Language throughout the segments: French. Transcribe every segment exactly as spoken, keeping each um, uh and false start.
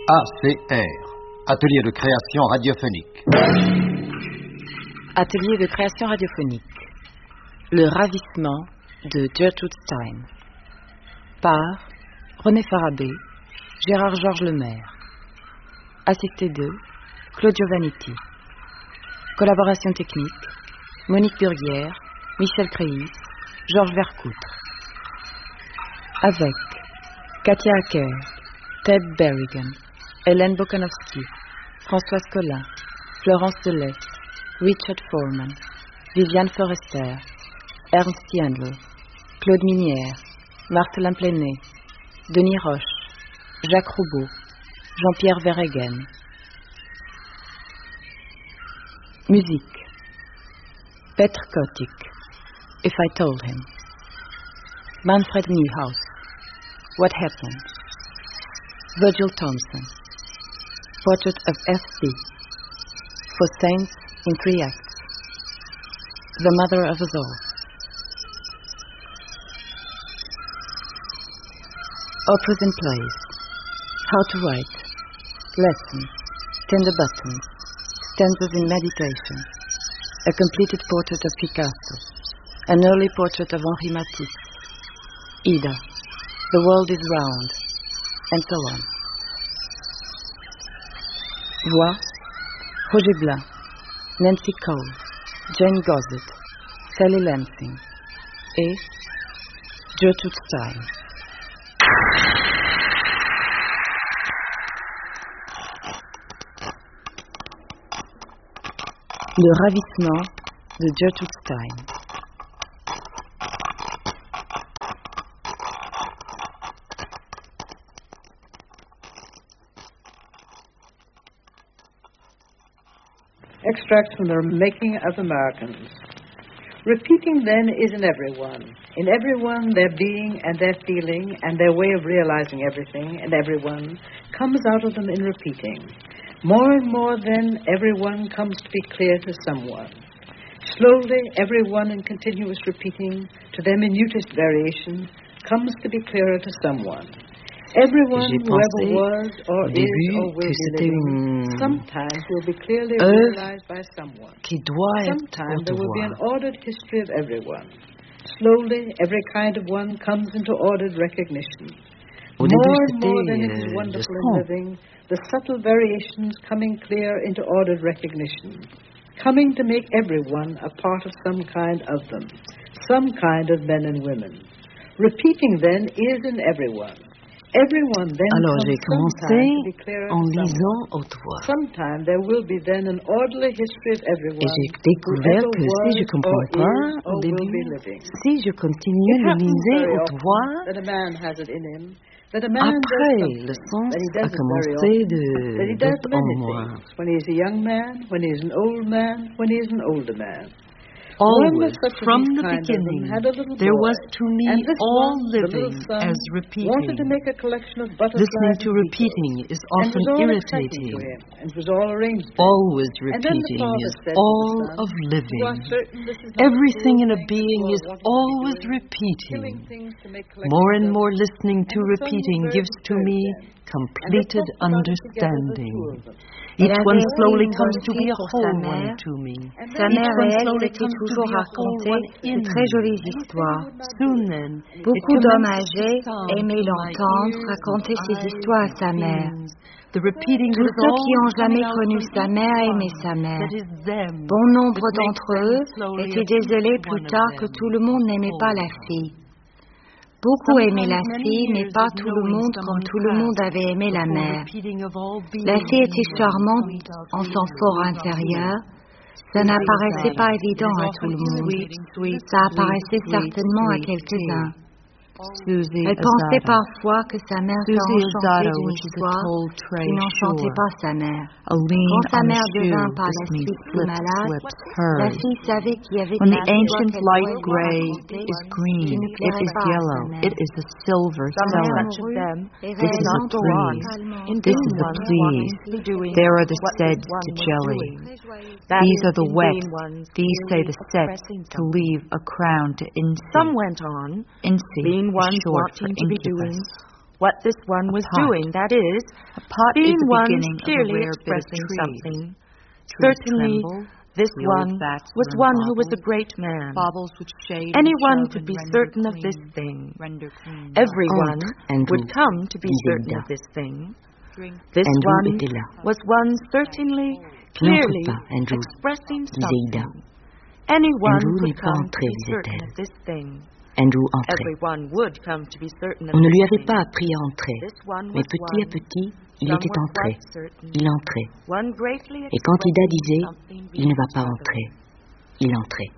A C R, Atelier de création radiophonique. Atelier de création radiophonique. Le ravissement de Gertrude Stein. Par René Farabé, Gérard Georges Lemaire. Assisté de Claude Giovannitti. Collaboration technique Monique Burguière, Michel Créis, Georges Vercoutre. Avec Katia Acker, Ted Berrigan, Hélène Bokanowski, Françoise Collin, Florence Delay, Richard Foreman, Viviane Forester, Ernst Jandl, Claude Minière, Marthelin Plenet, Denis Roche, Jacques Roubaud, Jean-Pierre Verhegen. Musique Petr Kotik, If I Told Him. Manfred Niehaus, What Happened. Virgil Thompson, Portrait of F C, For Saints in Three Acts. The Mother of Us All. Operas and Plays. How to Write. Lessons. Tender Buttons. Stanzas in Meditation. A completed portrait of Picasso. An early portrait of Henri Matisse. Ida. The World is Round. And so on. Voix. Roger Blanc. Nancy Cole. Jane Gossett. Sally Lansing. Et Gertrude Stein. Le ravissement de Gertrude Stein. Extracts from the Making of Americans. Repeating, then, is in everyone. In everyone, their being and their feeling and their way of realizing everything and everyone comes out of them in repeating. More and more, then, everyone comes to be clear to someone. Slowly, everyone in continuous repeating, to their minutest variation, comes to be clearer to someone. Everyone, whoever was or au is début or will que be c'était living, une sometimes will be clearly œuvre realized by someone. qui doit être Sometime there will be an haute ordered history of everyone. Slowly, every kind of one comes into ordered recognition. Au More début, and more than it c'était is euh, le wonderful in son. living, the subtle variations coming clear into ordered recognition, coming to make everyone a part of some kind of them, some kind of men and women. Repeating, then, is in everyone. Everyone then Alors j'ai comes commencé sometime to be clearer en to someone. lisant haute voix. Sometime there will be then an orderly history of everyone. Et j'ai découvert whoever que si je was comprends or pas is au or will début, be living. si je continue It de happens liser very haute often voix, that a man has it in him, that a man après does le something, sens that he a does it very commencé often, de that he does d'être en many moi. things, when he is a young man, when he is an old man, when he is an older man. Always, One of from these the kind of them beginning, had a little there boy, was to me and this all one, the living little son, as wanted to repeating. make a collection of butterflies Listening to and repeating beetles, is and often was all irritating. exciting to him, and was all arranged. Always And then the repeating father is said to the all son, of "You are living. certain this is not Everything a in a cruel thing being you is are wanting to be always doing, repeating. killing things to make collections More and of more them?" listening to And the son was repeating very gives to disturbed me then. And they completed talked about it together, the understanding. two of them. Each Elle one avait slowly une comes bonne to be fille a pour sa whole mère. one to me. And Sa then Each mère one et elle slowly s'étaient comes to toujours be a whole raconté one de in très me. jolies And he said he histoires. would not do Soon it. then, it Beaucoup d'hommes commenced to âgés sound aimaient to my l'entendre ears raconter and ces eyes histoires à and sa mère. feelings. The repeating Tous was ceux qui always ont jamais coming out connu from sa each mère one. aimaient sa mère. That is them. Bon nombre It makes d'entre them eux slowly étaient a désolés one plus of tard que them. tout le monde n'aimait pas la fille. Beaucoup aimaient la Sometimes many fille, mais years pas of tout le knowing monde comme someone tout le monde passed avait aimé la before mère. repeating of all La being fille était one charmante point out en to son you. fort intérieur. Ça n'apparaissait pas évident à tout le monde. Ça apparaissait certainement à quelques-uns. Susie Elle pensait Azada. parfois que sa mère Susie s'enchantait Azada, d'une which is a histoire tall tray qui n'enchantait shore. pas sa mère. A lean Quand sa on a mère shoe, devint par this la means suite plus slip, malade, slips, la hers. fille savait qu'il y avait When une the histoire ancient qu'elle light pouvait gray raconter is qui green, ne it plairait is pas à sa yellow, mère. it is a silver Sa mère stellar. mourut et This is a réellement please. calmement. This is a please. There are the seds to jelly. These are the wet. These say the sets to leave a crown to Some Incy. went on, Incy lean is ones short for wanting to be doing incubus. what this one was doing, that is, being one clearly expressing something. Certainly, this one was one who was a great man. Anyone could be certain of this thing. Everyone would come to be certain of this thing. This one was one certainly, clearly expressing something. Anyone could come to be certain of this thing. Andrew entrait. On ne lui avait pas appris à entrer, mais petit à petit, il était entré. Il entrait. Et quand Ida disait « il ne va pas entrer », il entrait.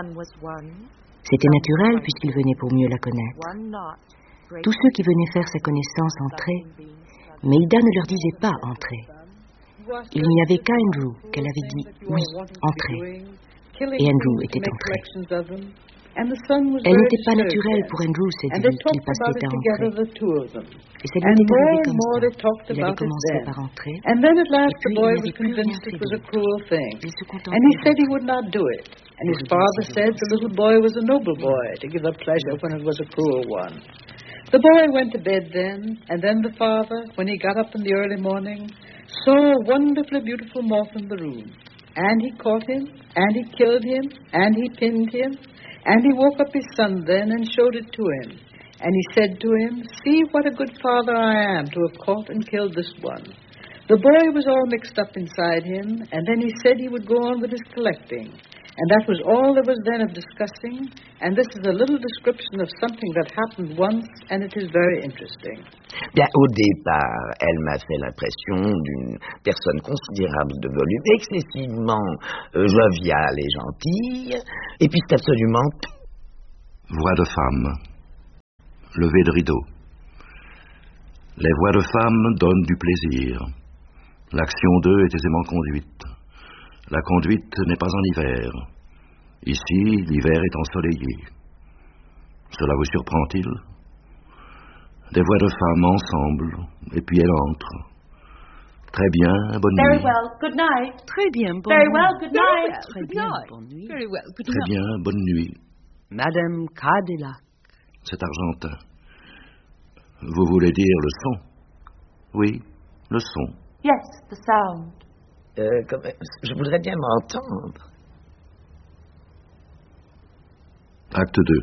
C'était naturel puisqu'il venait pour mieux la connaître. Tous ceux qui venaient faire sa connaissance entraient, mais Ida ne leur disait pas « entrer ». Il n'y avait qu'à Andrew qu'elle avait dit « oui, entrez ». Et Andrew était entré. Elle n'était pas naturelle pour Andrew cette vie qu'il passait à entrer. Et ça lui était arrivé comme ça. Il avait commencé par entrer, et puis il n'avait plus rien fait d'autre. Il se contentait d'entrer. And his father said the little boy was a noble boy to give up pleasure when it was a cruel one. The boy went to bed then, and then the father, when he got up in the early morning, saw a wonderfully beautiful moth in the room. And he caught him, and he killed him, and he pinned him. And he woke up his son then and showed it to him. And he said to him, "See what a good father I am to have caught and killed this one." The boy was all mixed up inside him, and then he said he would go on with his collecting. And that was all there was then of discussing, and this is a little description of something that happened once, and it is very interesting. Bien, au départ, elle m'a fait l'impression d'une personne considérable de volume, excessivement euh, joviale et gentille, et puis c'est absolument tout. Voix de femme, lever de rideau. Les voix de femme donnent du plaisir. L'action d'eux est aisément conduite. La conduite n'est pas en hiver. Ici, l'hiver est ensoleillé. Cela vous surprend-il? Des voix de femmes ensemble, et puis elle entre. Très bien, bonne nuit. Very well, good night. Très bien, bonne Very nuit. well, good night. Très bien, bonne nuit. Very well, good Très night. bien, bonne nuit. Madame Cadillac. C'est argentin. Vous voulez dire le son? Oui, le son. Yes, the sound. Euh, comme, je voudrais bien m'entendre. Acte deux.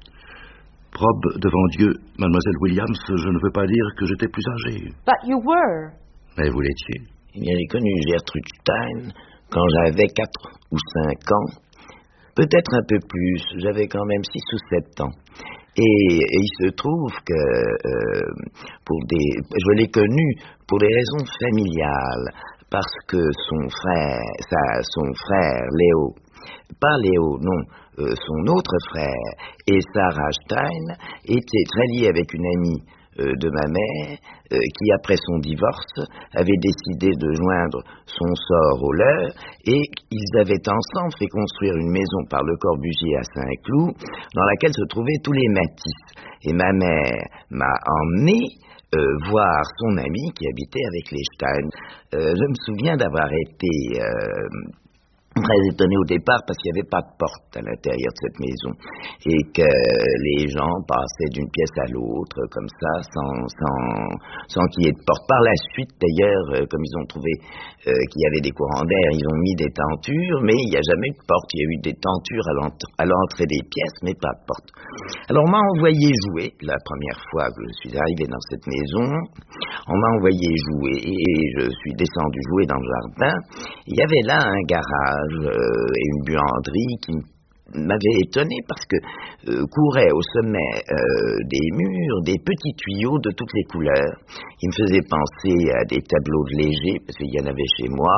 Probe devant Dieu, mademoiselle Williams, je ne veux pas dire que j'étais plus âgé. But you were. Mais vous l'étiez. J'ai connu Gertrude Stein quand j'avais quatre ou cinq ans. Peut-être un peu plus, j'avais quand même six ou sept ans. Et, et il se trouve que euh, pour des, je l'ai connue pour des raisons familiales, parce que son frère, sa, son frère Léo, pas Léo, non, euh, son autre frère et Sarah Stein étaient très liés avec une amie euh, de ma mère euh, qui, après son divorce, avait décidé de joindre son sort au leur, et ils avaient ensemble fait construire une maison par Le Corbusier à Saint-Cloud, dans laquelle se trouvaient tous les Matisse. Et ma mère m'a emmené Euh, voir son ami qui habitait avec les Stein. Euh, je me souviens d'avoir été euh, très étonné au départ parce qu'il n'y avait pas de porte à l'intérieur de cette maison et que les gens passaient d'une pièce à l'autre comme ça sans, sans, sans qu'il y ait de porte. Par la suite d'ailleurs, euh, comme ils ont trouvé euh, qu'il y avait des courants d'air, ils ont mis des tentures, mais il n'y a jamais eu de porte. Il y a eu des tentures à l'entrée, à l'entrée des pièces, mais pas de porte. Alors on m'a envoyé jouer la première fois que je suis arrivé dans cette maison. On m'a envoyé jouer et je suis descendu jouer dans le jardin. Il y avait là un garage euh, et une buanderie qui m'avait étonné parce que euh, couraient au sommet euh, des murs des petits tuyaux de toutes les couleurs. Ils me faisaient penser à des tableaux de Léger parce qu'il y en avait chez moi.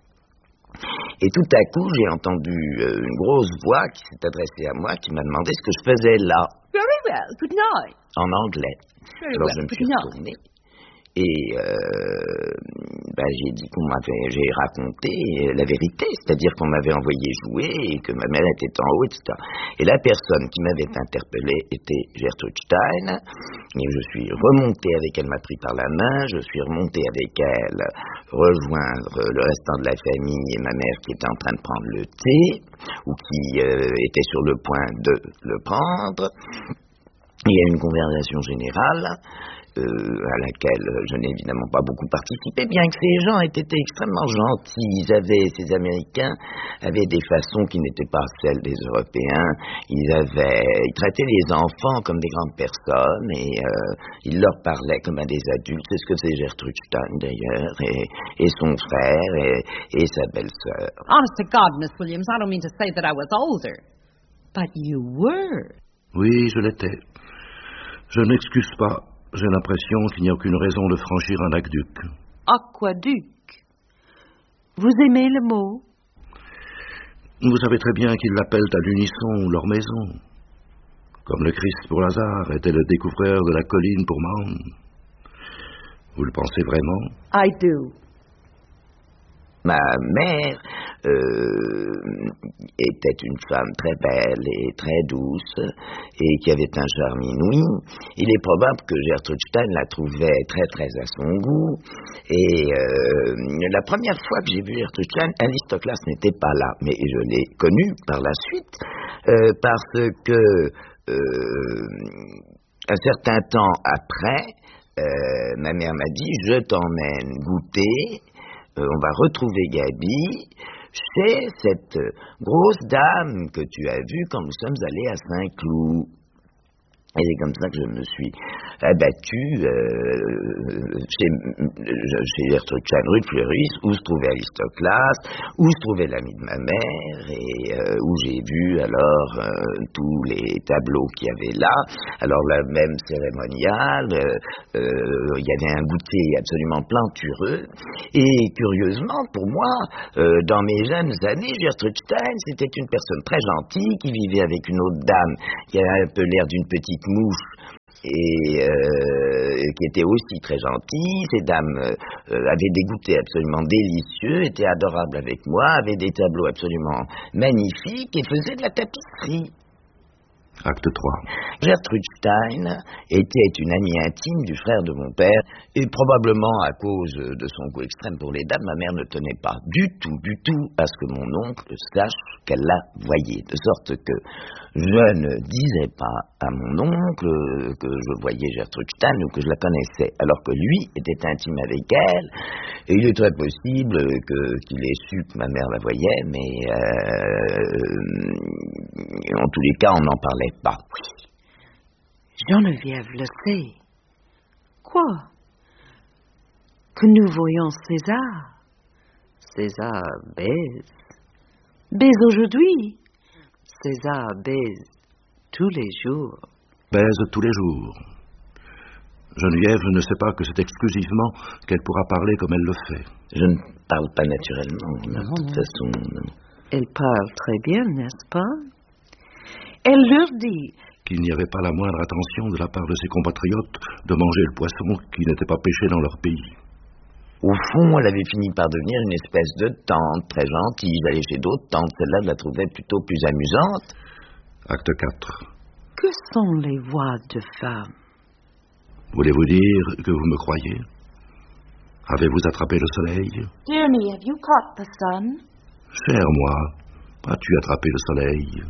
Et tout à coup, j'ai entendu euh, une grosse voix qui s'est adressée à moi, qui m'a demandé ce que je faisais là. Very well, good night. En anglais. Very Alors well, je me good suis night. retourné et euh, ben, j'ai dit qu'on m'avait, j'ai raconté la vérité, c'est-à-dire qu'on m'avait envoyé jouer et que ma mère était en haut, et cetera. Et la personne qui m'avait interpellé était Gertrude Stein, et je suis remonté avec elle, m'a pris par la main, je suis remonté avec elle rejoindre le restant de la famille et ma mère qui était en train de prendre le thé, ou qui euh, était sur le point de le prendre. Il y a eu une conversation générale. euh, à laquelle je n'ai évidemment pas beaucoup participé, bien que ces gens aient été extrêmement gentils. Ils avaient, ces Américains avaient des façons qui n'étaient pas celles des Européens. Ils avaient, ils traitaient les enfants comme des grandes personnes et euh, ils leur parlaient comme à des adultes. C'est ce que faisait Gertrude Stein d'ailleurs, et, et son frère et, et sa belle-sœur. Honest to God, Miss Williams, I don't mean to say that I was older, but you were. Oui, je l'étais. Je n'excuse pas. J'ai l'impression qu'il n'y a aucune raison de franchir un aqueduc. Aqueduc. Vous aimez le mot? Vous savez très bien qu'ils l'appellent à l'unisson leur maison. Comme le Christ pour Lazare était le découvreur de la colline pour Mahon. Vous le pensez vraiment? I do. Ma mère euh, était une femme très belle et très douce et qui avait un charme inouï. Il est probable que Gertrude Stein la trouvait très très à son goût. Et euh, la première fois que j'ai vu Gertrude Stein, Alistoclas n'était pas là, mais je l'ai connue par la suite euh, parce que euh, un certain temps après, euh, ma mère m'a dit « Je t'emmène goûter ». Euh, on va retrouver Gaby chez cette euh, grosse dame que tu as vue quand nous sommes allés à Saint-Cloud. Et c'est comme ça que je me suis abattu euh, chez, chez Gertrude Stein, rue de Fleuris, où se trouvait Alistoclas, où se trouvait l'ami de ma mère, et euh, où j'ai vu alors euh, tous les tableaux qu'il y avait là. Alors la même cérémoniale, euh, euh, il y avait un goûter absolument plantureux. Et curieusement, pour moi, euh, dans mes jeunes années, Gertrude Stein, c'était une personne très gentille qui vivait avec une autre dame qui avait un peu l'air d'une petite mouche et euh, qui était aussi très gentille. Ces dames euh, avaient des goûters absolument délicieux, étaient adorables avec moi, avaient des tableaux absolument magnifiques et faisaient de la tapisserie. Acte trois. Gertrude Stein était une amie intime du frère de mon père, et probablement à cause de son goût extrême pour les dames, ma mère ne tenait pas du tout, du tout à ce que mon oncle sache qu'elle la voyait, de sorte que je ne disais pas à mon oncle que je voyais Gertrude Stein ou que je la connaissais, alors que lui était intime avec elle, et il est très possible que, qu'il ait su que ma mère la voyait, mais euh, en tous les cas, on n'en parlait pas. Oui, Geneviève le sait. Quoi? Que nous voyons César. César baise. Baise aujourd'hui. César baise tous les jours. Baise tous les jours. Geneviève ne sait pas que c'est exclusivement qu'elle pourra parler comme elle le fait. Je ne parle pas naturellement, de toute façon. Non. Elle parle très bien, n'est-ce pas? Elle leur dit qu'il n'y avait pas la moindre attention de la part de ses compatriotes de manger le poisson qui n'était pas pêché dans leur pays. Au fond, elle avait fini par devenir une espèce de tante très gentille. J'allais chez d'autres tantes, celle-là, je la trouvais plutôt plus amusante. Acte quatre. Que sont les voix de femmes? Voulez-vous dire que vous me croyez? Avez-vous attrapé le soleil? Dear me, have you caught the sun? Cher moi, as-tu attrapé le soleil?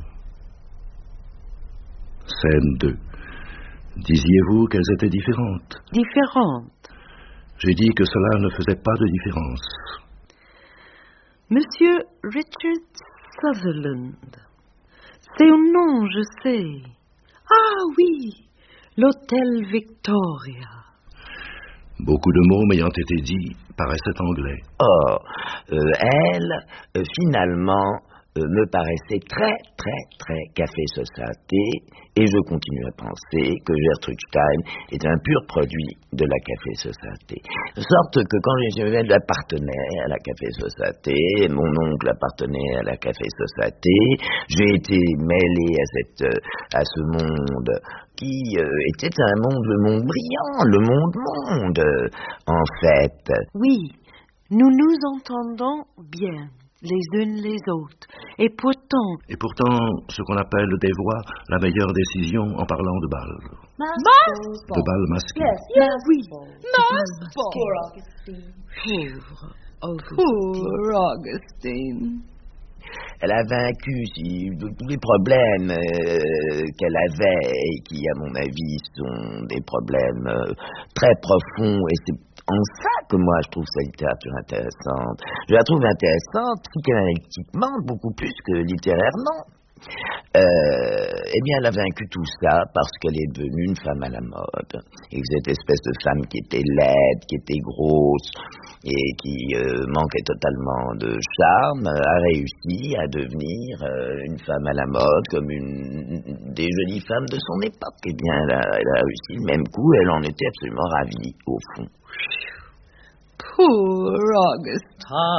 Scène deux. Disiez-vous qu'elles étaient différentes? Différentes. J'ai dit que cela ne faisait pas de différence. Monsieur Richard Sutherland. C'est un nom, je sais. Ah oui, l'hôtel Victoria. Beaucoup de mots m'ayant été dits paraissaient anglais. Or, euh, elle, euh, finalement, euh, me paraissait très, très, très Café Société, et je continue à penser que Gertrude Stein est un pur produit de la Café Société. De sorte que quand Geneviève appartenait à la Café Société, mon oncle appartenait à la Café Société, j'ai été mêlé à, cette, à ce monde qui euh, était un monde, le monde brillant, le monde-monde, en fait. Oui, nous nous entendons bien, les unes les autres, et pourtant... Et pourtant, ce qu'on appelle des voix, la meilleure décision en parlant de bal. Masque? De bal masqué. Yes, yes. Oui, Masque? Pauvre Augustine. Pauvre Augustine. Elle a vaincu si, tous les problèmes euh, qu'elle avait et qui, à mon avis, sont des problèmes euh, très profonds. Et c'est en ça que moi, je trouve sa littérature intéressante. Je la trouve intéressante psychanalytiquement beaucoup plus que littérairement. Euh, eh bien, elle a vaincu tout ça parce qu'elle est devenue une femme à la mode. Et que cette espèce de femme qui était laide, qui était grosse et qui euh, manquait totalement de charme a réussi à devenir euh, une femme à la mode comme une, une des jolies femmes de son époque. Eh bien, elle a, elle a réussi le même coup. Elle en était absolument ravie, au fond. Poor Augustin.